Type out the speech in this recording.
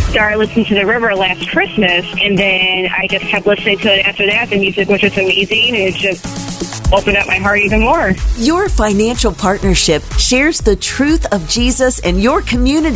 started listening to The River last Christmas, and then I just kept listening to it after that. The music was just amazing, and it just opened up my heart even more. Your financial partnership shares the truth of Jesus and your community.